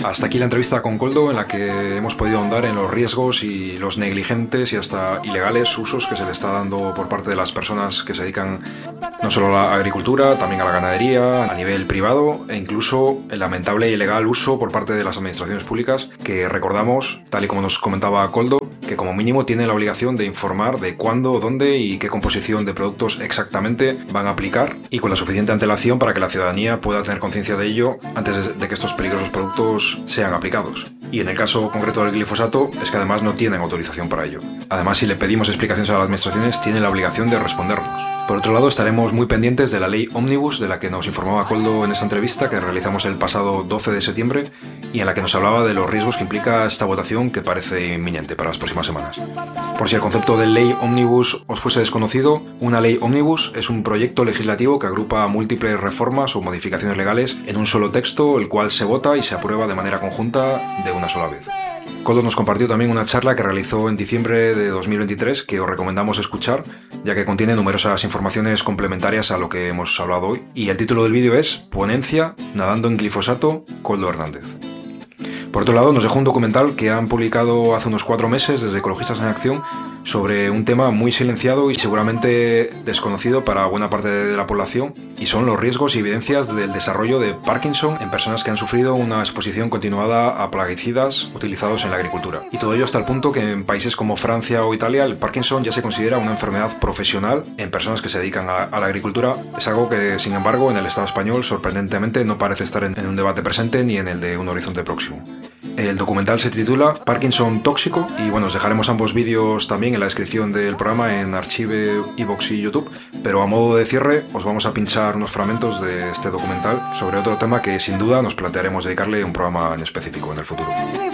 Hasta aquí la entrevista con Koldo, en la que hemos podido ahondar en los riesgos y los negligentes y hasta ilegales usos que se le está dando por parte de las personas que se dedican no solo a la agricultura, también a la ganadería, a nivel privado, e incluso el lamentable e ilegal uso por parte de las administraciones públicas, que recordamos, tal y como nos comentaba Koldo, que como mínimo tienen la obligación de informar de cuándo, dónde y qué composición de productos exactamente van a aplicar, y con la suficiente antelación para que la ciudadanía pueda tener conciencia de ello antes de que estos peligrosos productos sean aplicados. Y en el caso concreto del glifosato, es que además no tienen autorización para ello. Además, si le pedimos explicaciones a las administraciones, tienen la obligación de respondernos. Por otro lado, estaremos muy pendientes de la ley Omnibus, de la que nos informaba Koldo en esta entrevista que realizamos el pasado 12 de septiembre y en la que nos hablaba de los riesgos que implica esta votación, que parece inminente para las próximas semanas. Por si el concepto de ley Omnibus os fuese desconocido, una ley Omnibus es un proyecto legislativo que agrupa múltiples reformas o modificaciones legales en un solo texto, el cual se vota y se aprueba de manera conjunta de una sola vez. Koldo nos compartió también una charla que realizó en diciembre de 2023 que os recomendamos escuchar, ya que contiene numerosas informaciones complementarias a lo que hemos hablado hoy. Y el título del vídeo es Ponencia Nadando en Glifosato, Koldo Hernández. Por otro lado, nos dejó un documental que han publicado hace unos 4 meses desde Ecologistas en Acción sobre un tema muy silenciado y seguramente desconocido para buena parte de la población, y son los riesgos y evidencias del desarrollo de Parkinson en personas que han sufrido una exposición continuada a plaguicidas utilizados en la agricultura. Y todo ello hasta el punto que en países como Francia o Italia el Parkinson ya se considera una enfermedad profesional en personas que se dedican a la agricultura. Es algo que, sin embargo, en el Estado español sorprendentemente no parece estar en un debate presente ni en el de un horizonte próximo. El documental se titula Parkinson tóxico y bueno, os dejaremos ambos vídeos también en la descripción del programa en Archive, iVoox y YouTube, pero a modo de cierre os vamos a pinchar unos fragmentos de este documental sobre otro tema que sin duda nos plantearemos dedicarle un programa en específico en el futuro.